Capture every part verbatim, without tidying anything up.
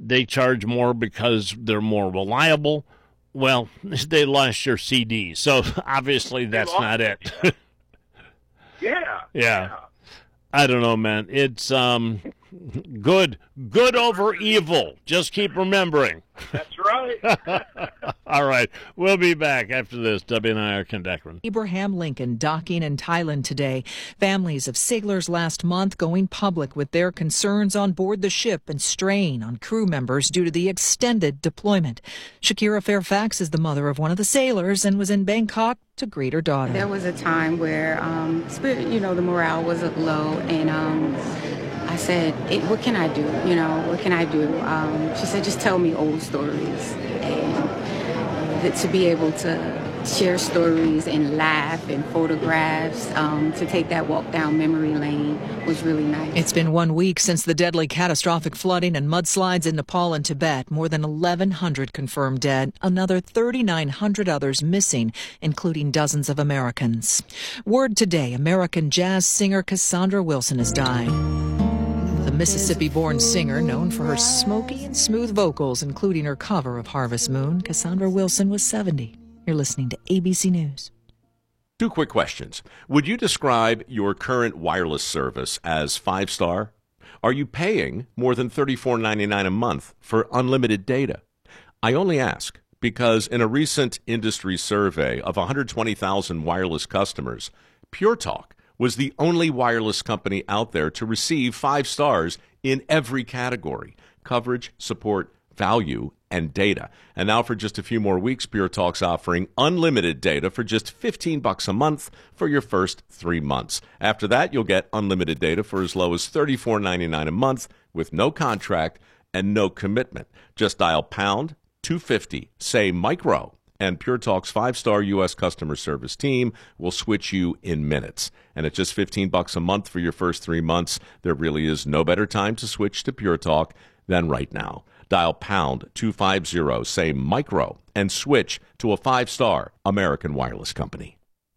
they charge more because they're more reliable. Well, they lost your C D, so obviously that's not it. Yeah. yeah. yeah. Yeah. I don't know, man. It's um, good, good over evil. Just keep remembering. That's right. All right. We'll be back after this. W and I are Condecran. Abraham Lincoln docking in Thailand today. Families of sailors last month going public with their concerns on board the ship and strain on crew members due to the extended deployment. Shakira Fairfax is the mother of one of the sailors and was in Bangkok to greet her daughter. There was a time where, um, spirit, you know, the morale was low, and um, I said, hey, what can I do? You know, what can I do? Um, she said, just tell me old stories. And that to be able to share stories and laugh and photographs, um, to take that walk down memory lane was really nice. It's been one week since the deadly catastrophic flooding and mudslides in Nepal and Tibet. More than eleven hundred confirmed dead, another thirty-nine hundred others missing, including dozens of Americans. Word today, American jazz singer Cassandra Wilson has died. The Mississippi-born singer, known for her smoky and smooth vocals, including her cover of Harvest Moon, Cassandra Wilson was seventy. You're listening to A B C News. Two quick questions. Would you describe your current wireless service as five-star? Are you paying more than thirty-four ninety-nine a month for unlimited data? I only ask because in a recent industry survey of one hundred twenty thousand wireless customers, Pure Talk was the only wireless company out there to receive five stars in every category: coverage, support, value, and data. And now for just a few more weeks, Pure Talk's offering unlimited data for just fifteen bucks a month for your first three months. After that, you'll get unlimited data for as low as thirty-four ninety-nine a month with no contract and no commitment. Just dial pound two fifty, say micro, and Pure Talk's five-star U S customer service team will switch you in minutes. And at just fifteen bucks a month for your first three months, there really is no better time to switch to Pure Talk than right now. Dial pound two fifty, say micro, and switch to a five-star American wireless company.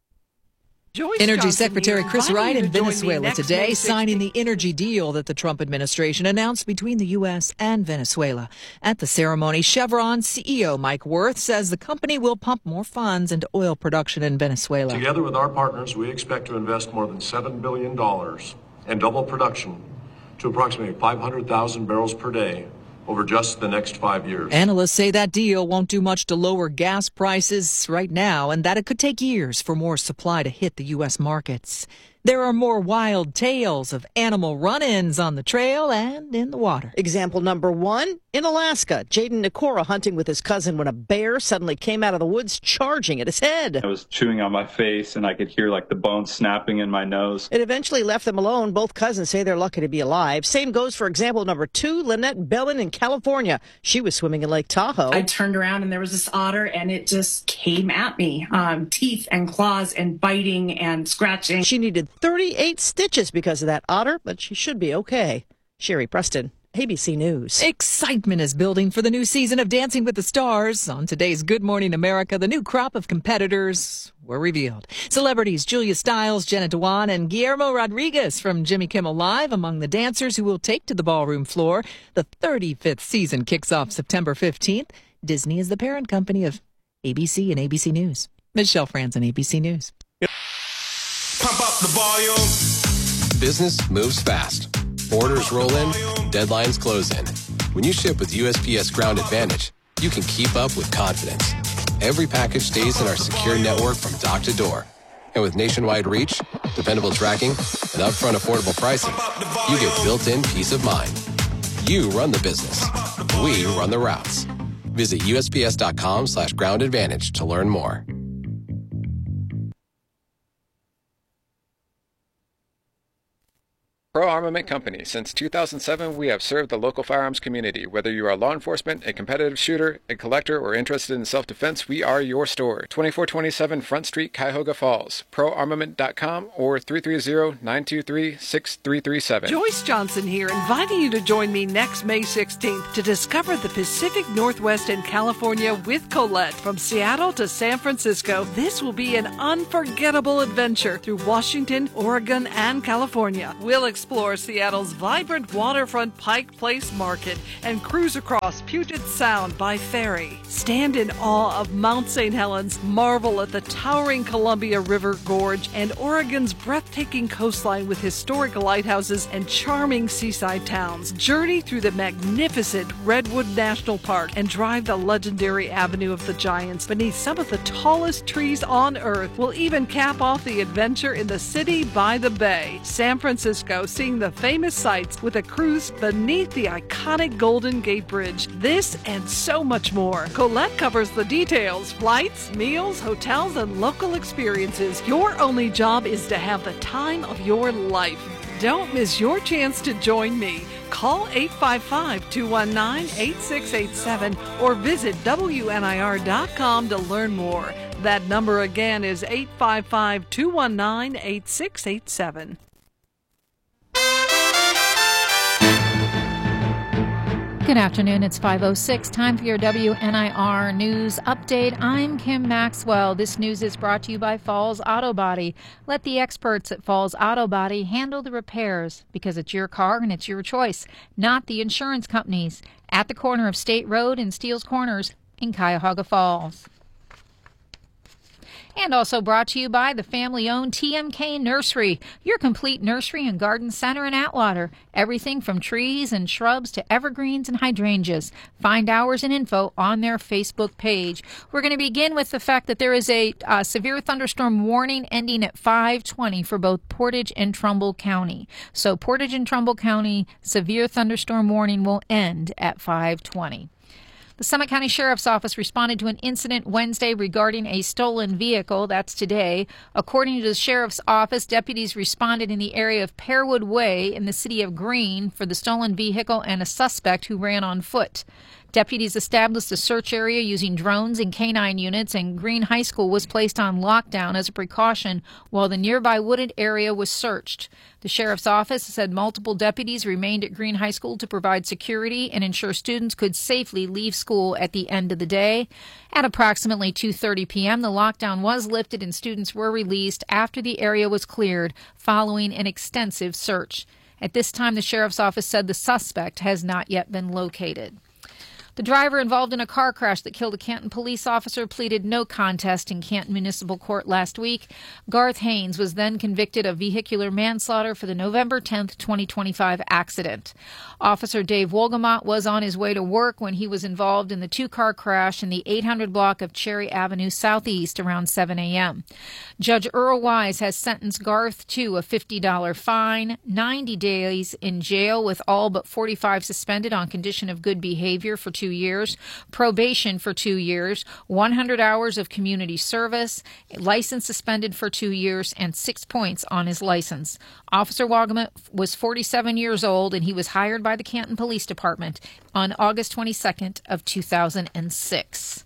Joyce Energy Johnson Secretary Chris Wright in Venezuela today signing the energy deal that the Trump administration announced between the U S and Venezuela. At the ceremony, Chevron C E O Mike Wirth says the company will pump more funds into oil production in Venezuela. Together with our partners, we expect to invest more than seven billion dollars and double production to approximately five hundred thousand barrels per day over just the next five years. Analysts say that deal won't do much to lower gas prices right now, and that it could take years for more supply to hit the U S markets. There are more wild tales of animal run-ins on the trail and in the water. Example number one, in Alaska, Jaden Nikora hunting with his cousin when a bear suddenly came out of the woods charging at his head. I was chewing on my face and I could hear like the bones snapping in my nose. It eventually left them alone. Both cousins say they're lucky to be alive. Same goes for example number two, Lynette Bellin in California. She was swimming in Lake Tahoe. I turned around and there was this otter and it just came at me. Um, teeth and claws and biting and scratching. She needed thirty-eight stitches because of that otter, but she should be okay. Sherry Preston, A B C News. Excitement is building for the new season of Dancing with the Stars. On today's Good Morning America, the new crop of competitors were revealed. Celebrities Julia Stiles, Jenna Dewan, and Guillermo Rodriguez from Jimmy Kimmel Live among the dancers who will take to the ballroom floor. The thirty-fifth season kicks off September fifteenth. Disney is the parent company of A B C and A B C News. Michelle Franzen, A B C News. Pump up the volume. Business moves fast. Orders roll in, deadlines close in. When you ship with U S P S Ground Advantage, you can keep up with confidence. Every package stays in our secure network from dock to door. And with nationwide reach, dependable tracking, and upfront affordable pricing, you get built-in peace of mind. You run the business. We run the routes. Visit U S P S dot com slash ground advantage to learn more. Pro Armament Company. Since two thousand seven, we have served the local firearms community. Whether you are law enforcement, a competitive shooter, a collector, or interested in self-defense, we are your store. twenty-four twenty-seven Front Street, Cuyahoga Falls. pro armament dot com or three three zero, nine two three, six three three seven. Joyce Johnson here, inviting you to join me next May sixteenth to discover the Pacific Northwest and California with Colette. From Seattle to San Francisco, this will be an unforgettable adventure through Washington, Oregon, and California. We'll explore Seattle's vibrant waterfront Pike Place Market and cruise across across Puget Sound by ferry. Stand in awe of Mount Saint Helens, marvel at the towering Columbia River Gorge, and Oregon's breathtaking coastline with historic lighthouses and charming seaside towns. Journey through the magnificent Redwood National Park and drive the legendary Avenue of the Giants beneath some of the tallest trees on Earth. We'll even cap off the adventure in the city by the bay. San Francisco, seeing the famous sights with a cruise beneath the iconic Golden Gate Bridge. This and so much more. Colette covers the details: flights, meals, hotels, and local experiences. Your only job is to have the time of your life. Don't miss your chance to join me. Call eight five five, two one nine, eight six eight seven or visit W N I R dot com to learn more. That number again is eight five five, two one nine, eight six eight seven. Good afternoon. It's five oh six. Time for your W N I R News Update. I'm Kim Maxwell. This news is brought to you by Falls Auto Body. Let the experts at Falls Auto Body handle the repairs because it's your car and it's your choice, not the insurance companies. At the corner of State Road and Steele's Corners in Cuyahoga Falls. And also brought to you by the family-owned T M K Nursery, your complete nursery and garden center in Atwater. Everything from trees and shrubs to evergreens and hydrangeas. Find hours and info on their Facebook page. We're going to begin with the fact that there is a uh, severe thunderstorm warning ending at five twenty for both Portage and Trumbull County. So Portage and Trumbull County severe thunderstorm warning will end at five twenty. The Summit County Sheriff's Office responded to an incident Wednesday regarding a stolen vehicle. That's today. According to the Sheriff's Office, deputies responded in the area of Pearwood Way in the city of Greene for the stolen vehicle and a suspect who ran on foot. Deputies established a search area using drones and canine units, and Greene High School was placed on lockdown as a precaution while the nearby wooded area was searched. The Sheriff's Office said multiple deputies remained at Greene High School to provide security and ensure students could safely leave school at the end of the day. At approximately two thirty p.m., the lockdown was lifted and students were released after the area was cleared following an extensive search. At this time, the Sheriff's Office said the suspect has not yet been located. The driver involved in a car crash that killed a Canton police officer pleaded no contest in Canton Municipal Court last week. Garth Haynes was then convicted of vehicular manslaughter for the November tenth, twenty twenty-five accident. Officer Dave Wolgamott was on his way to work when he was involved in the two-car crash in the eight hundred block of Cherry Avenue Southeast around seven a.m. Judge Earl Wise has sentenced Garth to a fifty dollars fine, ninety days in jail with all but forty-five suspended on condition of good behavior for two years, probation for two years, one hundred hours of community service, license suspended for two years, and six points on his license. Officer Wolgamott was forty-seven years old, and he was hired by the Canton Police Department on August twenty-second of two thousand six.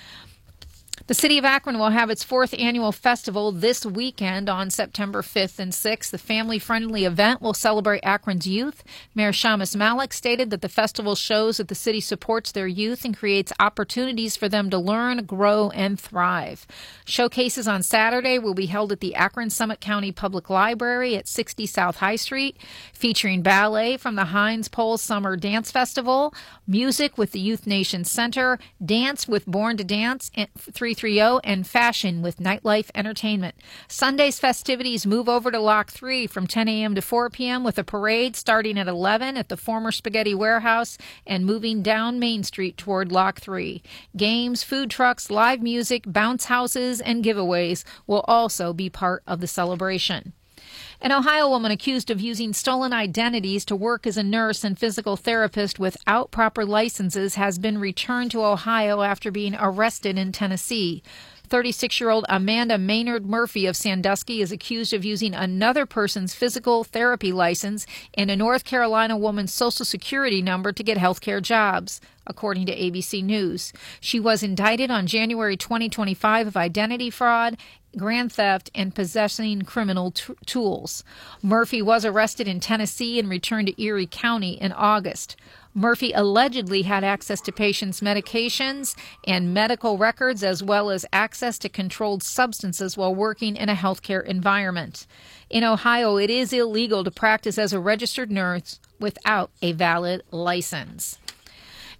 The City of Akron will have its fourth annual festival this weekend on September fifth and sixth. The family-friendly event will celebrate Akron's youth. Mayor Shamus Malik stated that the festival shows that the city supports their youth and creates opportunities for them to learn, grow, and thrive. Showcases on Saturday will be held at the Akron Summit County Public Library at sixty South High Street, featuring ballet from the Heinz Pole Summer Dance Festival, music with the Youth Nation Center, dance with Born to Dance, and three thirty, and fashion with Nightlife Entertainment. Sunday's festivities move over to Lock three from ten a.m. to four p.m. with a parade starting at eleven at the former Spaghetti Warehouse and moving down Main Street toward Lock three. Games, food trucks, live music, bounce houses, and giveaways will also be part of the celebration. An Ohio woman accused of using stolen identities to work as a nurse and physical therapist without proper licenses has been returned to Ohio after being arrested in Tennessee. thirty-six-year-old Amanda Maynard Murphy of Sandusky is accused of using another person's physical therapy license and a North Carolina woman's Social Security number to get health care jobs, according to A B C News. She was indicted on January twenty twenty-five of identity fraud, grand theft, and possessing criminal t- tools. Murphy was arrested in Tennessee and returned to Erie County in August. Murphy allegedly had access to patients' medications and medical records, as well as access to controlled substances while working in a healthcare environment. In Ohio, it is illegal to practice as a registered nurse without a valid license.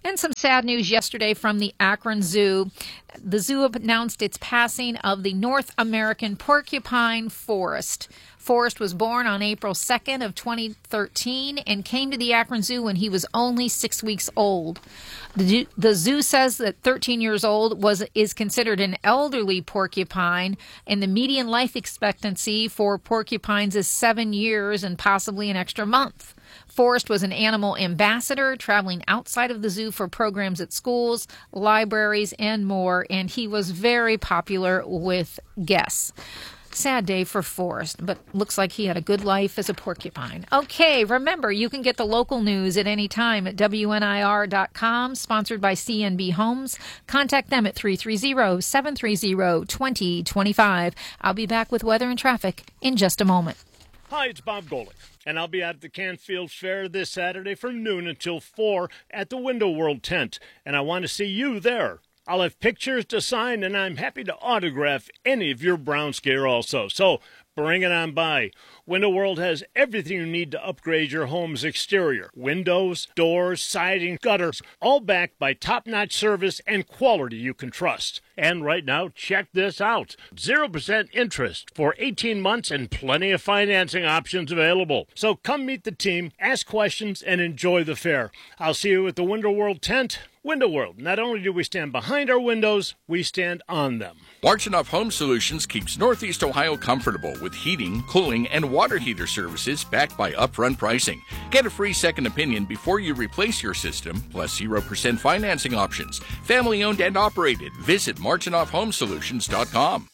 And some sad news yesterday from the Akron Zoo. The zoo announced its passing of the North American porcupine Forrest. Forrest was born on April second of twenty thirteen and came to the Akron Zoo when he was only six weeks old. The, the zoo says that thirteen years old was is considered an elderly porcupine, and the median life expectancy for porcupines is seven years and possibly an extra month. Forrest was an animal ambassador, traveling outside of the zoo for programs at schools, libraries, and more, and he was very popular with guests. Sad day for Forrest, but looks like he had a good life as a porcupine. Okay, remember, you can get the local news at any time at W N I R dot com, sponsored by C N B Homes. Contact them at three three zero, seven three zero, two zero two five. I'll be back with weather and traffic in just a moment. Hi, it's Bob Golick, and I'll be at the Canfield Fair this Saturday from noon until four at the Window World tent, and I want to see you there. I'll have pictures to sign, and I'm happy to autograph any of your Browns gear also. So bring it on by. Window World has everything you need to upgrade your home's exterior. Windows, doors, siding, gutters, all backed by top-notch service and quality you can trust. And right now, check this out. zero percent interest for eighteen months and plenty of financing options available. So come meet the team, ask questions, and enjoy the fair. I'll see you at the Window World tent. Window World, not only do we stand behind our windows, we stand on them. Marchenoff Home Solutions keeps Northeast Ohio comfortable with heating, cooling, and water heater services backed by upfront pricing. Get a free second opinion before you replace your system, plus zero percent financing options. Family owned and operated. Visit Marchenoff Home Solutions dot com.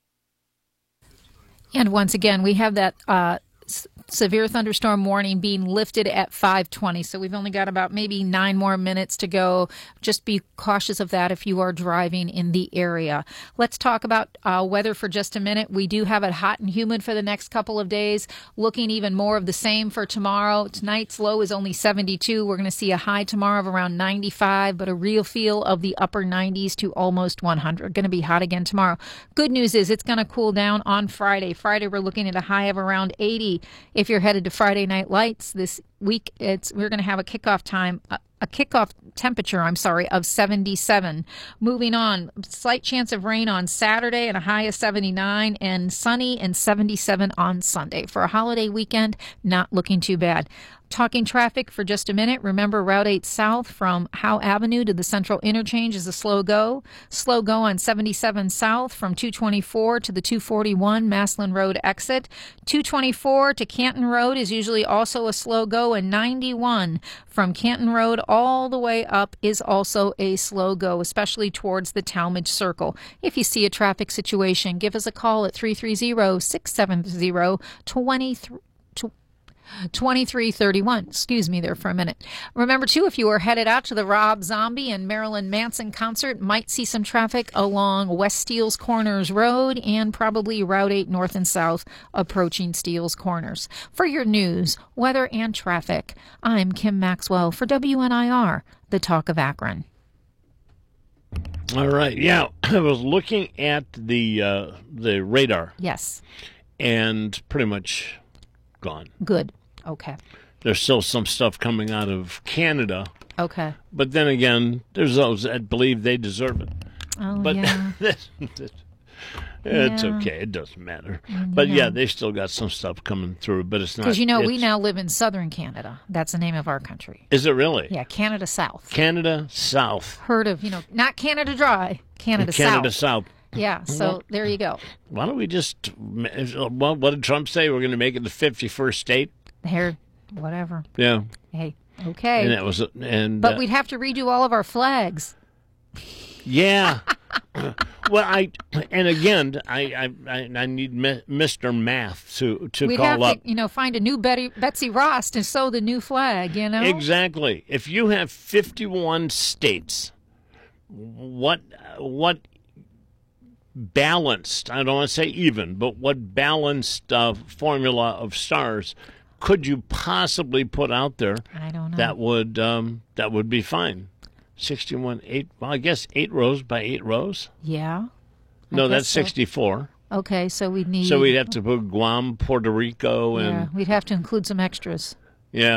And once again, we have that uh, s- severe thunderstorm warning being lifted at five twenty. So we've only got about maybe nine more minutes to go. Just be cautious of that if you are driving in the area. Let's talk about uh, weather for just a minute. We do have it hot and humid for the next couple of days, looking even more of the same for tomorrow. Tonight's low is only seventy-two. We're going to see a high tomorrow of around ninety-five, but a real feel of the upper nineties to almost one hundred. Going to be hot again tomorrow. Good news is it's going to cool down on Friday. Friday, we're looking at a high of around eighty. If you're headed to Friday Night Lights this week, it's we're going to have a kickoff time, a, a kickoff temperature, I'm sorry, of seventy-seven. Moving on, slight chance of rain on Saturday and a high of seventy-nine, and sunny and seventy-seven on Sunday. For a holiday weekend, not looking too bad. Talking traffic for just a minute. Remember, Route eight South from Howe Avenue to the Central Interchange is a slow go. Slow go on seventy-seven South from two twenty-four to the two forty-one Maslin Road exit. two twenty-four to Canton Road is usually also a slow go, and ninety-one from Canton Road all the way up is also a slow go, especially towards the Talmadge Circle. If you see a traffic situation, give us a call at three three zero, six seven zero, two three three one. Excuse me there for a minute. Remember, too, if you are headed out to the Rob Zombie and Marilyn Manson concert, might see some traffic along West Steeles Corners Road and probably Route eight North and South approaching Steeles Corners. For your news, weather, and traffic, I'm Kim Maxwell for W N I R, the Talk of Akron. All right. Yeah, I was looking at the uh, the radar. Yes. And pretty much gone. Good. Okay. There's still some stuff coming out of Canada. Okay. But then again, there's those that believe they deserve it. Oh, but yeah. this, this, it's Yeah. okay. It doesn't matter. Mm, But yeah. yeah, they still got some stuff coming through, but it's not. Because, you know, we it's- now live in southern Canada. That's the name of our country. Is it really? Yeah, Canada South. Canada South. Heard of, you know, not Canada Dry, Canada, Canada South. South. Yeah, so Well, there you go. Why don't we just, well, what did Trump say? We're going to make it the fifty-first state? Here, whatever. Yeah. Hey, okay. And that was, and but uh, we'd have to redo all of our flags. yeah. Well, I, and again, I, I, I I need Mi- Mister Math to, to We'd call have up. to, you know, find a new Betty, Betsy Ross to sew the new flag, you know? Exactly. If you have fifty-one states, what, what balanced, I don't want to say even, but what balanced uh, formula of stars could you possibly put out there? I don't know. That would um, that would be fine. sixty-one, eight. Well, I guess eight rows by eight rows. Yeah. I No, guess that's so. sixty-four. Okay, so we'd need. So we'd have to put Guam, Puerto Rico, Yeah, and we'd have to include some extras. yeah.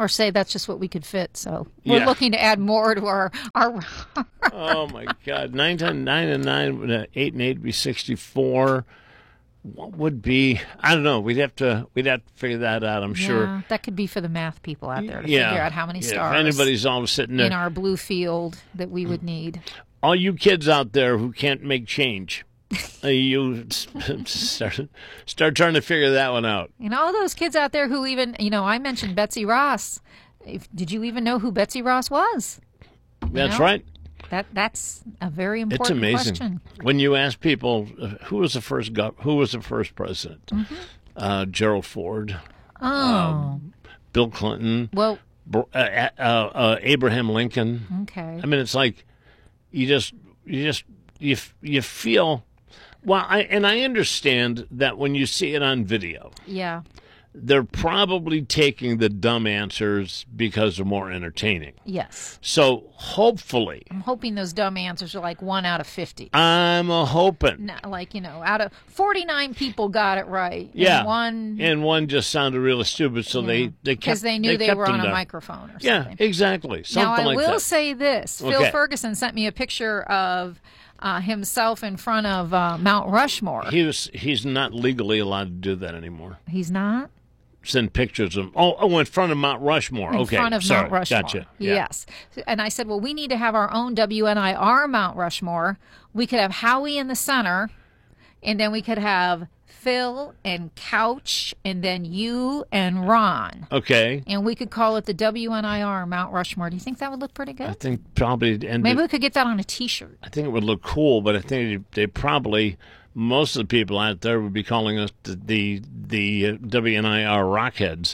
Or say that's just what we could fit. So we're Yeah. looking to add more to our our. Oh my God! Nine times nine and nine, uh, eight and eight would be sixty-four. What would be? I don't know. We'd have to. We'd have to figure that out. I'm Yeah, sure. that could be for the math people out there to Yeah. figure out how many Yeah, stars. If anybody's all sitting there, in our blue field that we would need. all you kids out there who can't make change, uh, you start start trying to figure that one out. And all those kids out there who even, you know, I mentioned Betsy Ross. If, did you even know who Betsy Ross was? You That's know? right. That that's a very It's important amazing question. when you ask people uh, who was the first gov- who was the first president. Mhm. Uh, Gerald Ford, Oh, um, Bill Clinton, well, Br- uh, uh, uh, Abraham Lincoln. okay. I mean, it's like you just you just you f- you feel well. I and I understand that when you see it on video, Yeah. they're probably taking the dumb answers because they're more entertaining. Yes. So hopefully, I'm hoping those dumb answers are like one out of fifty. I'm a hoping. No, like, you know, out of forty-nine people got it right. Yeah, And one, and one just sounded really stupid, so they they kept because they knew they, kept were them on a down. microphone or Yeah, something. exactly. Something Now, I like will that. say this. Phil Okay. Ferguson sent me a picture of uh, himself in front of uh, Mount Rushmore. He was he's not legally allowed to do that anymore. He's not? Send pictures of oh oh in front of Mount Rushmore. In okay, front of sorry, Mount Rushmore. gotcha. Yeah. Yes. And I said, well, we need to have our own W N I R Mount Rushmore. We could have Howie in the center, and then we could have Phil and Couch, and then you and Ron. Okay, And we could call it the W N I R Mount Rushmore. Do you think that would look pretty good? I think probably and Maybe we could get that on a T-shirt. I think it would look cool, but I think they probably most of the people out there would be calling us the the, the uh, W N I R Rockheads.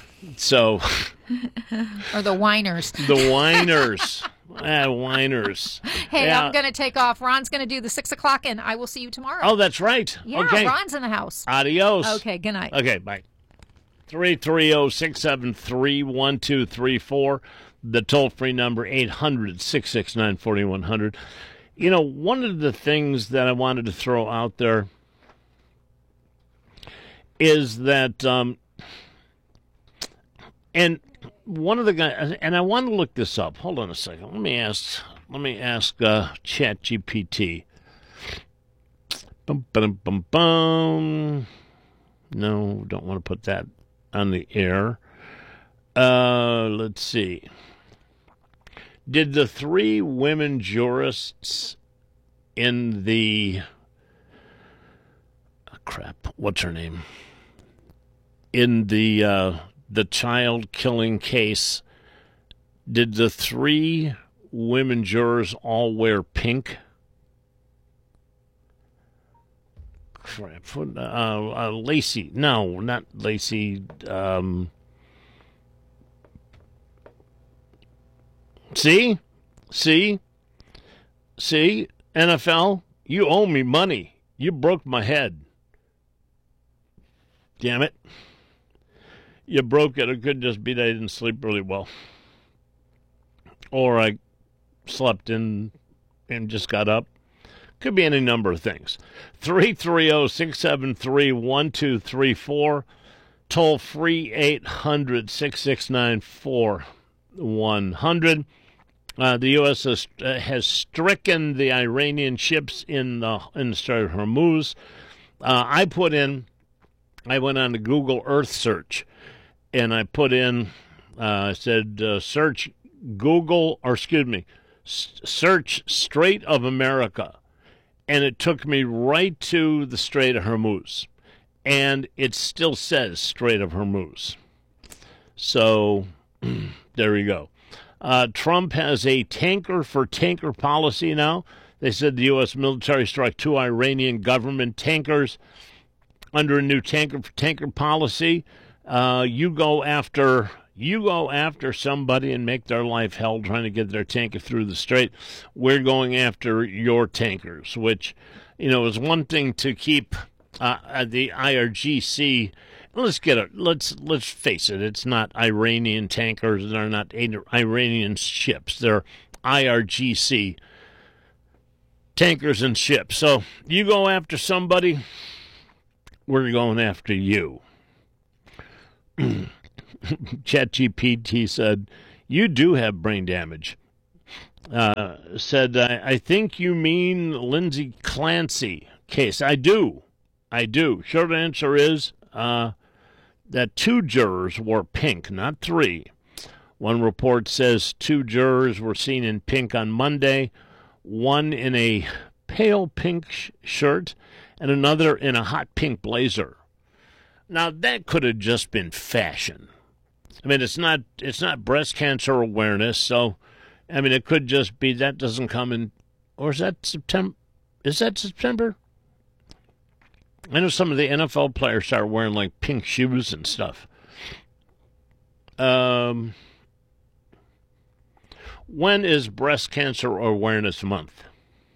So Or the whiners. the whiners, ah, whiners. Hey, Yeah. I'm going to take off. Ron's going to do the six o'clock, and I will see you tomorrow. Oh, that's right. Yeah, Okay. Ron's in the house. Adios. Okay, good night. Okay, bye. three three zero, six seven three, one two three four. The toll-free number, eight hundred, six six nine, four one zero zero. You know, one of the things that I wanted to throw out there is that, um, and one of the guys, and I want to look this up. Hold on a second. Let me ask, let me ask uh, ChatGPT. Bum, bum, bum, bum. No, don't want to put that on the air. Uh, let's see. Did the three women jurists in the oh, crap? What's her name? In the uh, the child killing case, did the three women jurors all wear pink? Crap. Uh, uh, Lacey. No, not Lacey. Um, see? See? See? N F L, you owe me money. You broke my head. Damn it. You broke it. It could just be that I didn't sleep really well. Or I slept in and just got up. Could be any number of things. three three zero, six seven three, one two three four. Toll free eight hundred, six six nine, four one zero zero. Uh, the U S has, uh, has stricken the Iranian ships in the, in the Strait of Hormuz. Uh, I put in, I went on to Google Earth search, and I put in, uh, I said, uh, search Google, or excuse me, s- search Strait of America. And it took me right to the Strait of Hormuz. And it still says Strait of Hormuz. So there you go. Uh, Trump has a tanker for tanker policy now. They said the U S military struck two Iranian government tankers under a new tanker for tanker policy. Uh, you go after you go after somebody and make their life hell trying to get their tanker through the strait. We're going after your tankers, which, you know, is one thing to keep uh, the I R G C. Let's get it. Let's let's face it. It's not Iranian tankers. They're not Iranian ships. They're I R G C tankers and ships. So you go after somebody, we're going after you. ChatGPT said, you do have brain damage. Uh, said, I, I think you mean Lindsay Clancy case. I do. I do. Short answer is uh, that two jurors wore pink, not three. One report says two jurors were seen in pink on Monday, one in a pale pink sh- shirt and another in a hot pink blazer. Now, that could have just been fashion. I mean, it's not it's not breast cancer awareness, so, I mean, it could just be that doesn't come in, or is that September? Is that September? I know some of the N F L players start wearing, like, pink shoes and stuff. Um, when is Breast Cancer Awareness Month?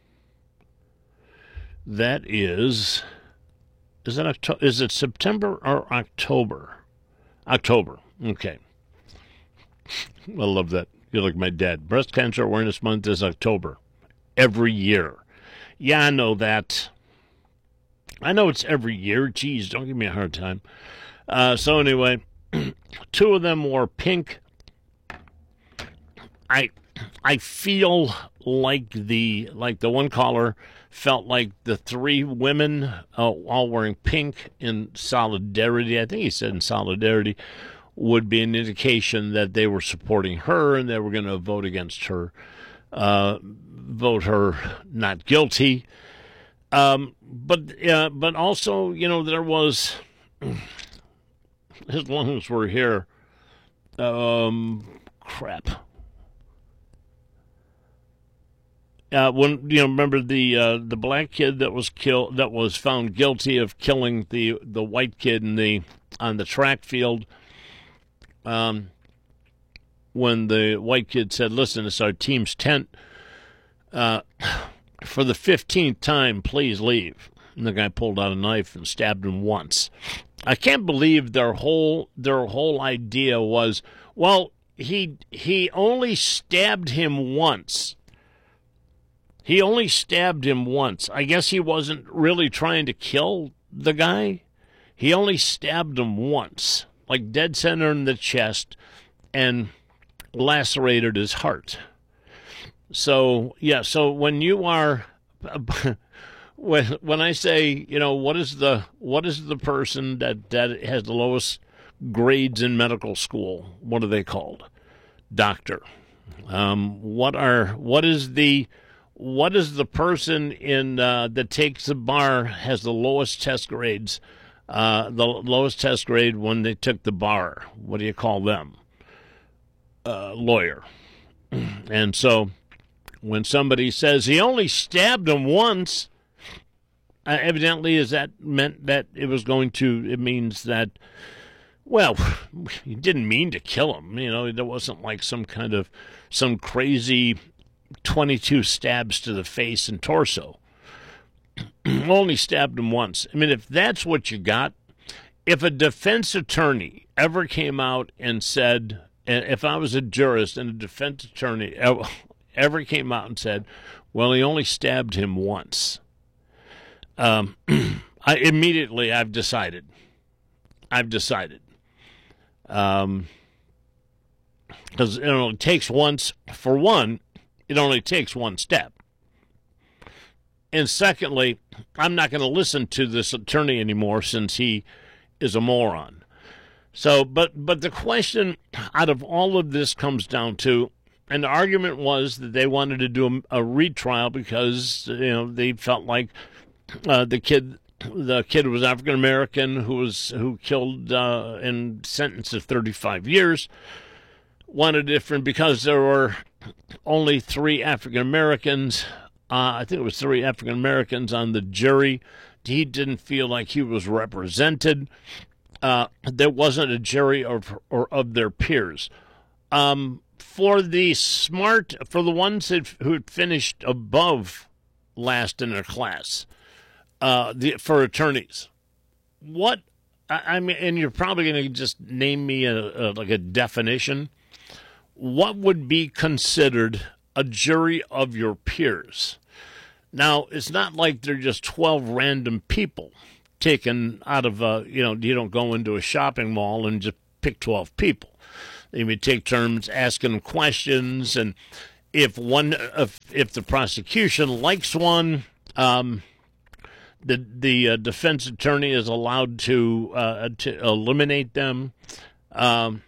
That is, is that October? Is it September or October? October. Okay. I love that. You're like my dad. Breast Cancer Awareness Month is October. Every year. Yeah, I know that. I know it's every year. Geez, don't give me a hard time. Uh, so anyway, two of them wore pink. I I feel like the like the one caller felt like the three women uh, all wearing pink in solidarity. I think he said in solidarity would be an indication that they were supporting her and they were going to vote against her, uh, vote her not guilty. Um, but uh, but also, you know, there was, as long as we're here, um, crap. Uh, when you know, remember the uh, the black kid that was killed, that was found guilty of killing the the white kid in the on the track field. Um, when the white kid said, "Listen, it's our team's tent. Uh, for the fifteenth time, please leave." And the guy pulled out a knife and stabbed him once. I can't believe their whole their whole idea was, well, he he only stabbed him once. He only stabbed him once. I guess he wasn't really trying to kill the guy. He only stabbed him once, like dead center in the chest, and lacerated his heart. So, yeah, so when you are, when when I say, you know, what is the what is the person that, that has the lowest grades in medical school? What are they called? Doctor. Um, what are what is the what is the person in uh, that takes the bar has the lowest test grades? Uh, the lowest test grade when they took the bar. What do you call them? Uh, lawyer. And so, when somebody says he only stabbed him once, uh, evidently is that meant that it was going to, it means that, well, he didn't mean to kill him. You know, there wasn't like some kind of, some crazy twenty-two stabs to the face and torso. Only stabbed him once. I mean, if that's what you got, if a defense attorney ever came out and said, and if I was a jurist and a defense attorney ever came out and said, well, he only stabbed him once, um, I immediately I've decided. I've decided. Um, because it only takes once, for one, it only takes one step. And secondly, I'm not going to listen to this attorney anymore since he is a moron. So, but but the question out of all of this comes down to, and the argument was that they wanted to do a, a retrial because, you know, they felt like uh, the kid the kid was African American who was who killed uh, and sentenced to thirty-five years. Wanted different because there were only three African Americans. Uh, I think it was three African Americans on the jury. He didn't feel like he was represented. Uh, there wasn't a jury of, or of their peers. Um, for the smart, for the ones that, who had finished above last in their class, uh, the, for attorneys, what, I, I mean, and you're probably going to just name me a, a, like a definition. What would be considered a jury of your peers? Now, it's not like they're just twelve random people taken out of a, you know, you don't go into a shopping mall and just pick twelve people. They would take turns asking them questions, and if one, if, if the prosecution likes one, um, the the uh, defense attorney is allowed to uh, to eliminate them, um,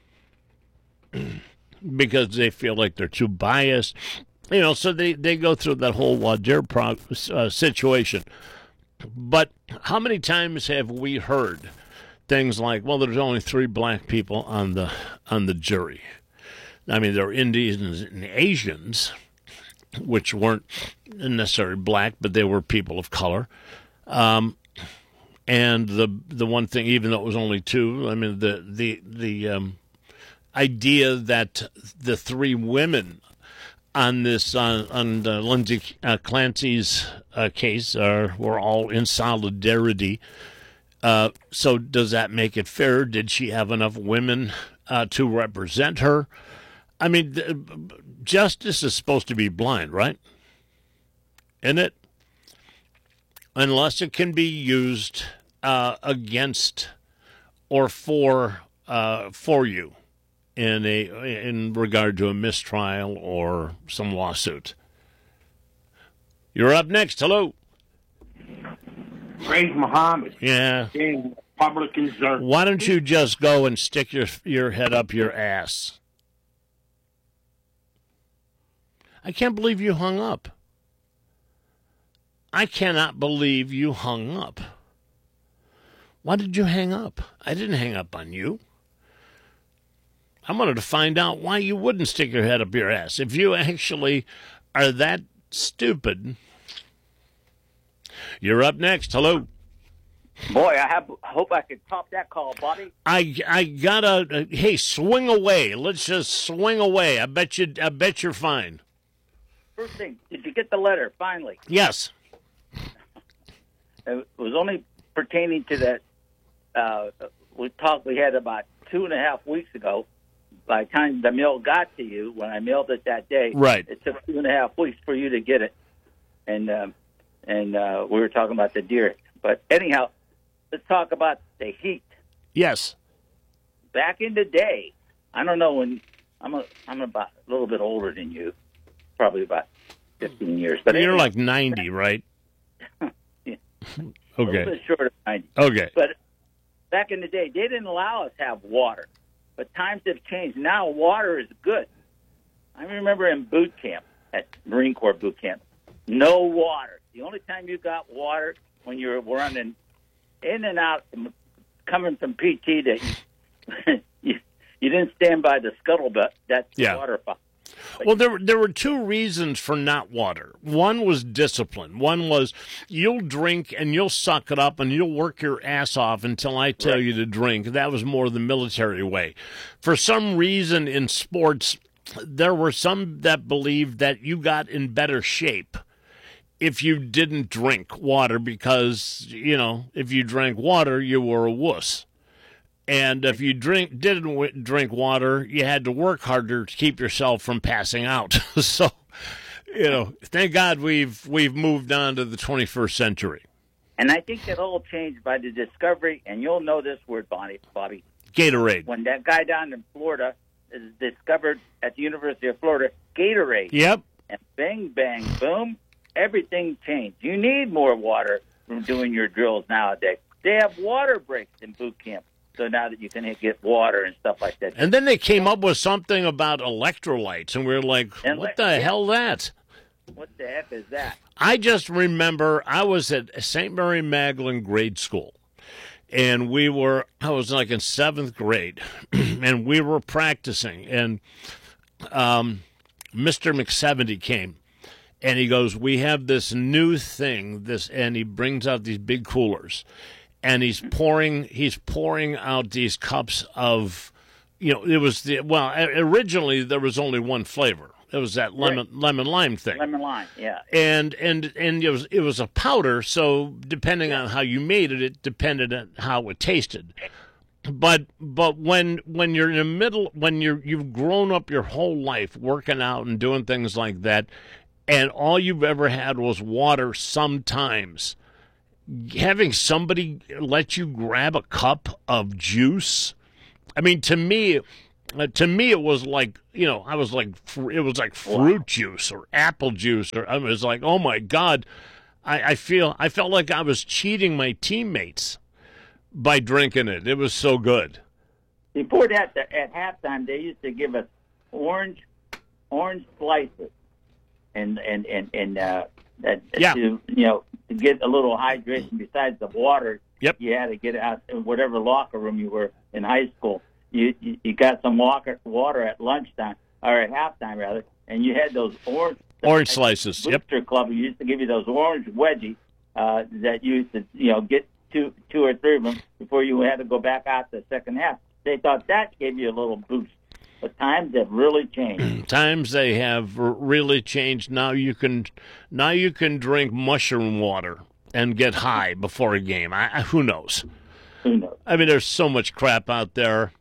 because they feel like they're too biased. You know, so they, they go through that whole voir dire pro- uh, situation. But how many times have we heard things like, well, there's only three black people on the on the jury? I mean, there are Indians and Asians, which weren't necessarily black, but they were people of color. Um, and the the one thing, even though it was only two, I mean, the the the um, idea that the three women on this uh, on uh, Lindsay uh, Clancy's uh, case are were all in solidarity. Uh, so does that make it fair? Did she have enough women uh, to represent her? I mean, th- justice is supposed to be blind, right? Isn't it? Unless it can be used uh, against or for uh, for you in a in regard to a mistrial or some lawsuit. You're up next. Hello. Praise Muhammad. Yeah. King, Republicans are. Why don't you just go and stick your your head up your ass? I can't believe you hung up. I cannot believe you hung up. Why did you hang up? I didn't hang up on you. I wanted to find out why you wouldn't stick your head up your ass. If you actually are that stupid. You're up next. Hello. Boy, I have, hope I can top that call, Bobby. I I gotta. Uh, hey, swing away. Let's just swing away. I bet you. I bet you're fine. First thing, did you get the letter finally? Yes. It was only pertaining to that. Uh, we talked. We had about two and a half weeks ago. By the time the mail got to you, when I mailed it that day, right. It took two and a half weeks for you to get it, and um, and uh, we were talking about the deer. But anyhow, let's talk about the heat. Yes. Back in the day, I don't know when I'm a, I'm about a little bit older than you, probably about fifteen years. But you're anyhow, like ninety, right? yeah. Okay. A little bit short of ninety. Okay. But back in the day, they didn't allow us to have water. But times have changed. Now water is good. I remember in boot camp, at Marine Corps boot camp, no water. The only time you got water when you were running in and out, coming from P T, that you, you, you didn't stand by the scuttlebutt. That's the yeah. water fountain. Well, there there were two reasons for not water. One was discipline. One was you'll drink and you'll suck it up and you'll work your ass off until I tell right. you to drink. That was more the military way. For some reason in sports, there were some that believed that you got in better shape if you didn't drink water because, you know, if you drank water, you were a wuss. And if you drink didn't w- drink water, you had to work harder to keep yourself from passing out. So, you know, thank God we've we've moved on to the twenty-first century. And I think that all changed by the discovery, and you'll know this word, Bonnie, Bobby. Gatorade. When that guy down in Florida is discovered at the University of Florida, Gatorade. Yep. And bang, bang, boom, everything changed. You need more water from doing your drills nowadays. They have water breaks in boot camp. So now that you can get water and stuff like that. And then they came up with something about electrolytes, and we were like, and what the yeah. hell that? What the heck is that? I just remember I was at Saint Mary Magdalene grade school, and we were, I was like in seventh grade, and we were practicing, and um, Mister McSeventy came, and he goes, we have this new thing, this, and he brings out these big coolers. And he's pouring, he's pouring out these cups of, you know, it was the, well, originally there was only one flavor. It was that lemon, right. lemon lime thing. Lemon lime, yeah. And, and, and it was, it was a powder. So depending yeah. on how you made it, it depended on how it tasted. But, but when, when you're in the middle, when you're, you've grown up your whole life working out and doing things like that, and all you've ever had was water sometimes, having somebody let you grab a cup of juice I mean, to me, uh, to me, it was like, you know, I was like, fr- it was like fruit wow. juice or apple juice, or I was like, oh my God, I, I feel, I felt like I was cheating my teammates by drinking it. It was so good. Before that, at halftime, they used to give us orange, orange slices, and and and and uh, that yeah. to you know to get a little hydration besides the water. Yep. You had to get out in whatever locker room you were in high school. You you, you got some water water at lunchtime or at halftime rather, and you had those orange orange slices. Booster Yep. Club used to give you those orange wedgies uh, that you used to you know get two two or three of them before you had to go back out the second half. They thought that gave you a little boost. But times have really changed. Times they have really changed. Now you can, now you can drink mushroom water and get high before a game. I, I, who knows? Who knows? I mean, there's so much crap out there.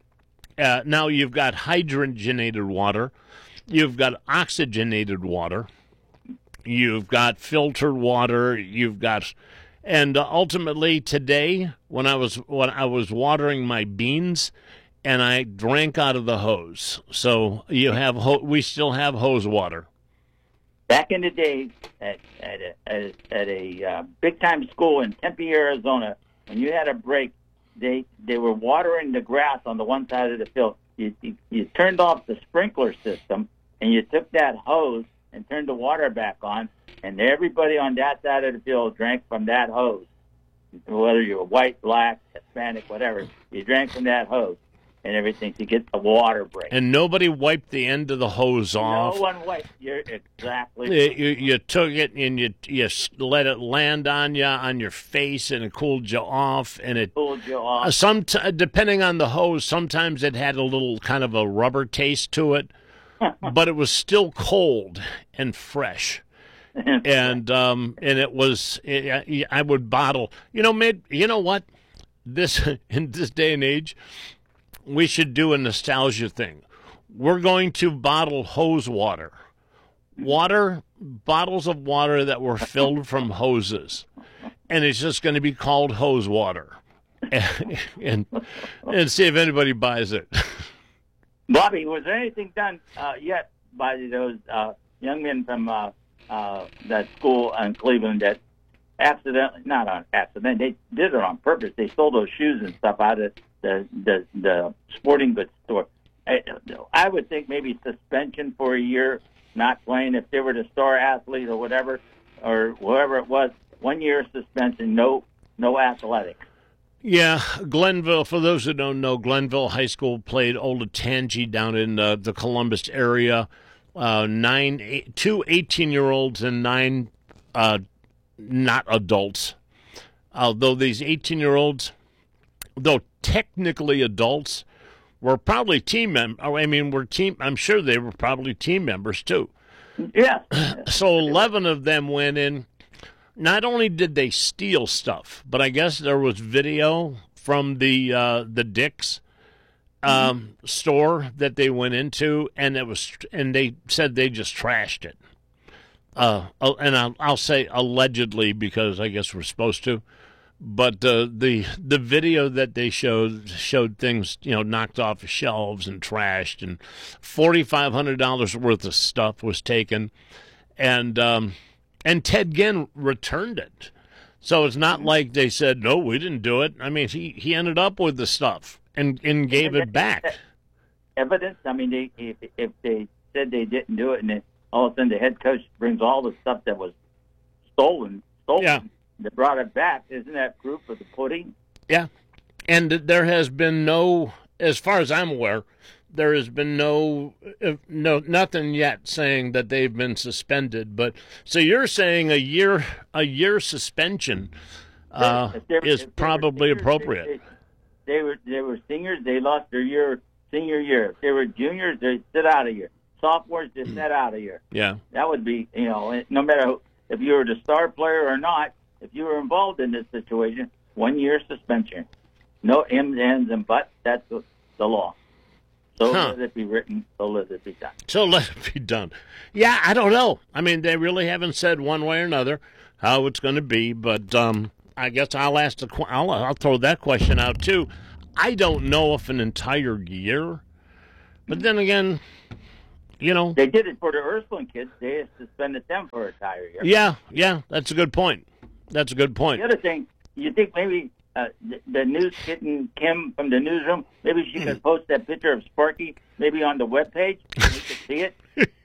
Uh, now you've got hydrogenated water, you've got oxygenated water, you've got filtered water, you've got. And uh, ultimately today, when I was when I was watering my beans, and I drank out of the hose. So you have ho- we still have hose water. Back in the day, at at a, at, at a uh, big time school in Tempe, Arizona, when you had a break, they they were watering the grass on the one side of the field. You you, you turned off the sprinkler system, and you took that hose and turned the water back on. And everybody on that side of the field drank from that hose. Whether you were white, black, Hispanic, whatever, you drank from that hose and everything to get the water break. And nobody wiped the end of the hose off. No one wiped. You're exactly you, right. you, you took it and you you let it land on you, on your face, and it cooled you off. And it cooled you off. Uh, some, depending on the hose, sometimes it had a little kind of a rubber taste to it, but it was still cold and fresh. and um, and it was it, I would bottle. You know, mid. You know what? This in this day and age, we should do a nostalgia thing. We're going to bottle hose water, water bottles of water that were filled from hoses, and it's just going to be called hose water, and and, and see if anybody buys it. Bobby, was there anything done uh, yet by those uh, young men from? Uh, Uh, that school in Cleveland that accidentally, not on accident, they did it on purpose. They stole those shoes and stuff out of the the, the sporting goods store. I, I would think maybe suspension for a year, not playing if they were the star athlete or whatever, or whoever it was. One year suspension, no no athletics. Yeah, Glenville, for those who don't know, Glenville High School played Olentangy down in uh, the Columbus area. Uh, nine, eight, two eighteen-year-olds and nine uh, not adults. Although these eighteen-year-olds, though technically adults, were probably team members. I mean, were team. I'm sure they were probably team members too. Yeah. So eleven of them went in. Not only did they steal stuff, but I guess there was video from the uh, the Dick's um, store that they went into, and it was, and they said they just trashed it. Uh, and I'll, I'll say allegedly because I guess we're supposed to, but uh, the the video that they showed showed things, you know, knocked off of shelves and trashed, and forty-five hundred dollars worth of stuff was taken, and um, and Ted Ginn returned it. So it's not like they said, no, we didn't do it. I mean, he, he ended up with the stuff and, and gave it back. Evidence? I mean, they, if, if they said they didn't do it and then all of a sudden the head coach brings all the stuff that was stolen, stolen, yeah. they brought it back, isn't that proof of the pudding? Yeah. And there has been no, as far as I'm aware, there has been no, no, nothing yet saying that they've been suspended. But so you're saying a year, a year suspension uh, were, is probably seniors, appropriate. They, they, they were they were seniors. They lost their year, senior year. If they were juniors, they sit out a year. Sophomores, they sit out a year. Yeah, that would be, you know, no matter who, if you were the star player or not, if you were involved in this situation, one year suspension. No ends, ends, and buts. That's the, the law. So huh. let it be written, so let it be done. So let it be done. Yeah, I don't know. I mean, they really haven't said one way or another how it's going to be, but um, I guess I'll ask the I'll, I'll throw that question out too. I don't know if an entire year, but then again, you know. They did it for the Ursuline kids. They suspended them for an entire year. Yeah, yeah, that's a good point. That's a good point. The other thing, you think maybe uh, the, the news kitten Kim from the newsroom, maybe she could post that picture of Sparky maybe on the webpage so we could see it?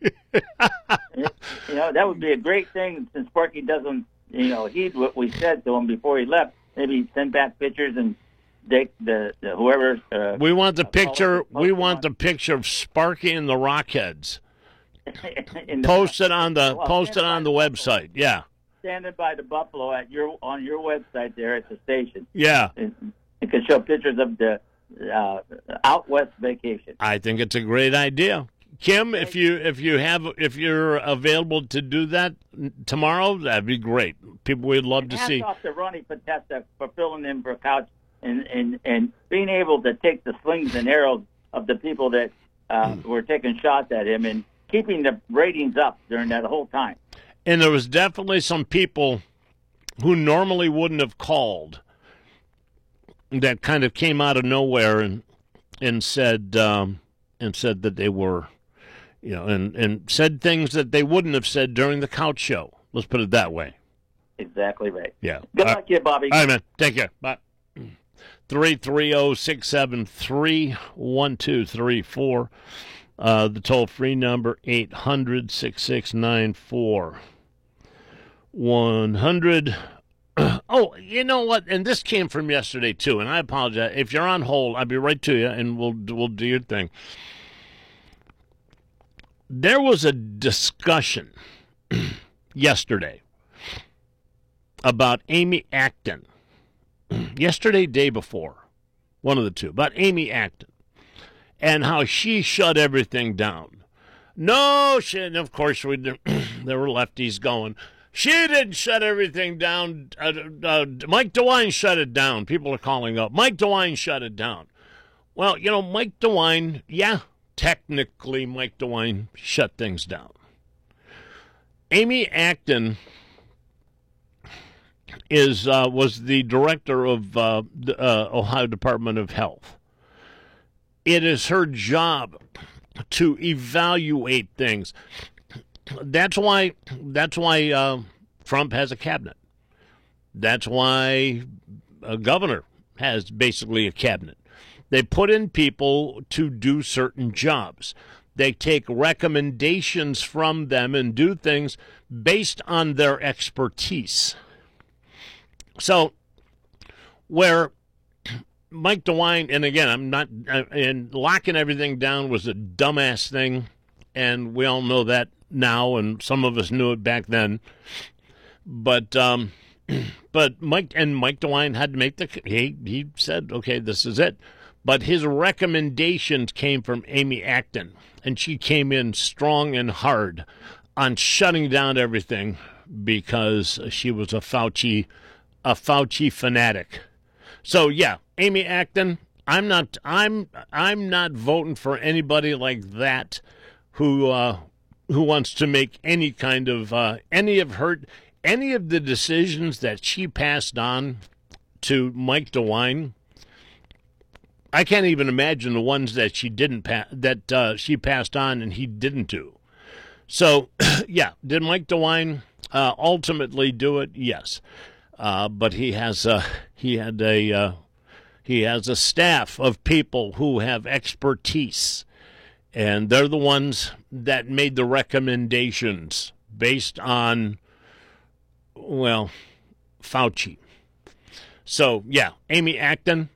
You know, that would be a great thing since Sparky doesn't, you know, heed what we said to him before he left. Maybe send back pictures and they, the, the whoever. Uh, we want the uh, picture. We want on. the picture of Sparky and the Rockheads. In the, Post it on the well, post it on the website. Yeah. Standing by the buffalo at your on your website there at the station. Yeah. It, it can show pictures of the uh, out west vacation. I think it's a great idea. Kim, if you if you have if you're available to do that tomorrow, that'd be great. People would love and to hats see. Off to Ronnie Potesta for filling in for Couch and, and, and being able to take the slings and arrows of the people that uh, mm. were taking shots at him and keeping the ratings up during that whole time. And there was definitely some people who normally wouldn't have called that kind of came out of nowhere and and said um, and said that they were, you know, and, and said things that they wouldn't have said during the Couch Show. Let's put it that way. Exactly right. Yeah. Good uh, luck to you, Bobby. All right, man. Take care. Bye. three three zero, six seven three, one two three four. Uh, the toll-free number, eight hundred, six six nine four, one hundred. Oh, you know what? And this came from yesterday, too, and I apologize. If you're on hold, I'll be right to you, and we'll we'll do your thing. There was a discussion yesterday about Amy Acton. Yesterday, day before, one of the two, about Amy Acton and how she shut everything down. No, she, and of course, we there were lefties going, she didn't shut everything down. Uh, uh, Mike DeWine shut it down. People are calling up. Mike DeWine shut it down. Well, you know, Mike DeWine, yeah, technically Mike DeWine shut things down. Amy Acton is uh, was the director of uh, the uh, Ohio Department of Health. It is her job to evaluate things. That's why. That's why uh, Trump has a cabinet. That's why a governor has basically a cabinet. They put in people to do certain jobs. They take recommendations from them and do things based on their expertise. So, where Mike DeWine, and again, I'm not, and locking everything down was a dumbass thing, and we all know that now, and some of us knew it back then. But, um, but Mike and Mike DeWine had to make the, he, he said, okay, this is it. But his recommendations came from Amy Acton, and she came in strong and hard on shutting down everything because she was a Fauci, a Fauci fanatic. So yeah, Amy Acton, I'm not, I'm, I'm not voting for anybody like that who, uh, who wants to make any kind of uh, any of her, any of the decisions that she passed on to Mike DeWine. I can't even imagine the ones that she didn't pa- that uh, she passed on and he didn't do. So, yeah, did Mike DeWine uh, ultimately do it? Yes, uh, but he has a he had a uh, he has a staff of people who have expertise, and they're the ones that made the recommendations based on, well, Fauci. So, yeah, Amy Acton.